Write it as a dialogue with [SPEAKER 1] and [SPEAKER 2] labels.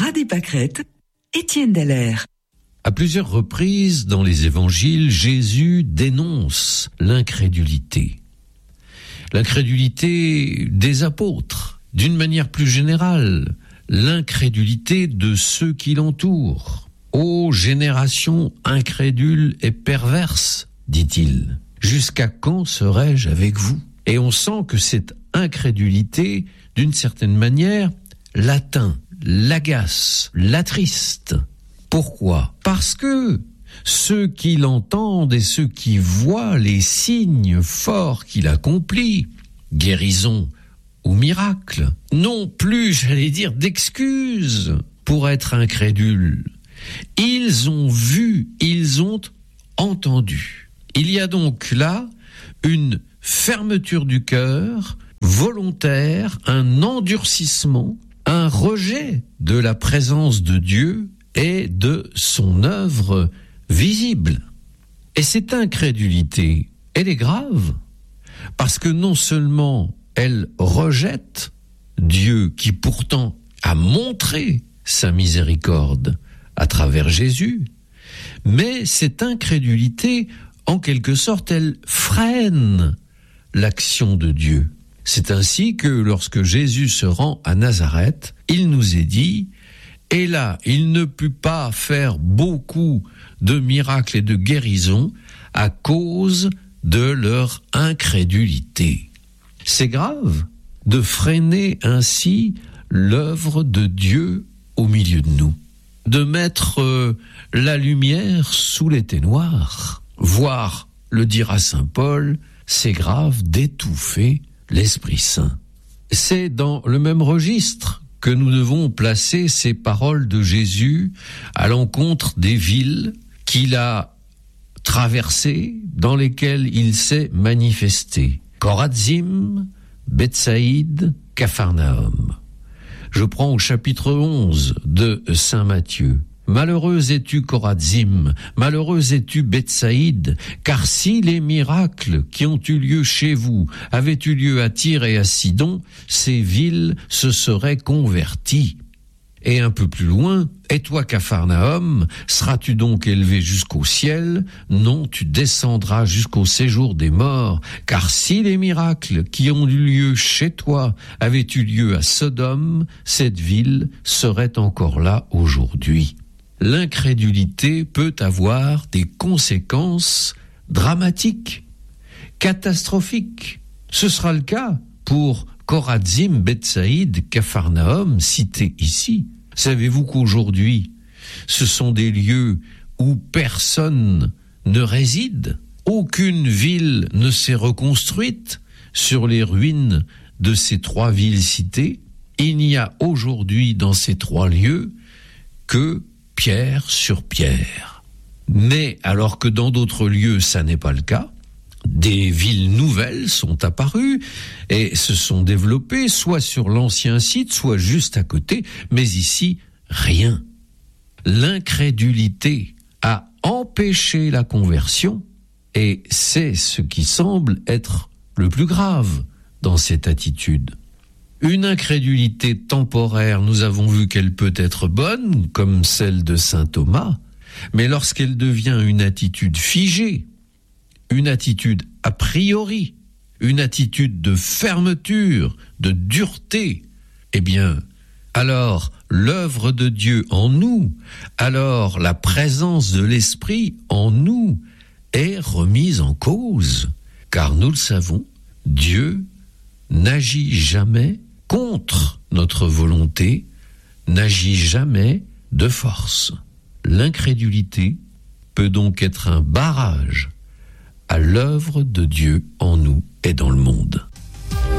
[SPEAKER 1] Radio Pâquerette, Étienne Dallaire.
[SPEAKER 2] À plusieurs reprises dans les évangiles, Jésus dénonce l'incrédulité. L'incrédulité des apôtres, d'une manière plus générale, l'incrédulité de ceux qui l'entourent. « Ô génération incrédule et perverse », dit-il, « jusqu'à quand serai-je avec vous ?» Et on sent que cette incrédulité, d'une certaine manière, l'atteint, l'agace, l'attriste. Pourquoi ? Parce que ceux qui l'entendent et ceux qui voient les signes forts qu'il accomplit, guérison ou miracle, n'ont plus, j'allais dire, d'excuses pour être incrédules. Ils ont vu, ils ont entendu. Il y a donc là une fermeture du cœur volontaire, un endurcissement, un rejet de la présence de Dieu et de son œuvre visible. Et cette incrédulité, elle est grave, parce que non seulement elle rejette Dieu qui pourtant a montré sa miséricorde à travers Jésus, mais cette incrédulité, en quelque sorte, elle freine l'action de Dieu. C'est ainsi que lorsque Jésus se rend à Nazareth, il nous est dit, et là, il ne put pas faire beaucoup de miracles et de guérisons à cause de leur incrédulité. C'est grave de freiner ainsi l'œuvre de Dieu au milieu de nous, de mettre la lumière sous les ténoirs, voire, le dira saint Paul, c'est grave d'étouffer l'Esprit Saint. C'est dans le même registre que nous devons placer ces paroles de Jésus à l'encontre des villes qu'il a traversées, dans lesquelles il s'est manifesté. Chorazim, Bethsaïde, Capharnaüm. Je prends au chapitre 11 de saint Matthieu. Malheureuse es-tu Chorazim, malheureuse es-tu Bethsaïde, car si les miracles qui ont eu lieu chez vous avaient eu lieu à Tyr et à Sidon, ces villes se seraient converties. Et un peu plus loin, et toi Capharnaüm, seras-tu donc élevé jusqu'au ciel? Non, tu descendras jusqu'au séjour des morts, car si les miracles qui ont eu lieu chez toi avaient eu lieu à Sodome, cette ville serait encore là aujourd'hui. L'incrédulité peut avoir des conséquences dramatiques, catastrophiques. Ce sera le cas pour Chorazim, Bethsaïde, Capharnaüm, cités ici. Savez-vous qu'aujourd'hui, ce sont des lieux où personne ne réside? Aucune ville ne s'est reconstruite sur les ruines de ces trois villes citées. Il n'y a aujourd'hui dans ces trois lieux que pierre sur pierre. Mais alors que dans d'autres lieux, ça n'est pas le cas, des villes nouvelles sont apparues et se sont développées, soit sur l'ancien site, soit juste à côté, mais ici, rien. L'incrédulité a empêché la conversion et c'est ce qui semble être le plus grave dans cette attitude. Une incrédulité temporaire, nous avons vu qu'elle peut être bonne, comme celle de saint Thomas, mais lorsqu'elle devient une attitude figée, une attitude a priori, une attitude de fermeture, de dureté, eh bien, alors l'œuvre de Dieu en nous, alors la présence de l'Esprit en nous est remise en cause. Car nous le savons, Dieu n'agit jamais contre notre volonté, n'agit jamais de force. L'incrédulité peut donc être un barrage à l'œuvre de Dieu en nous et dans le monde.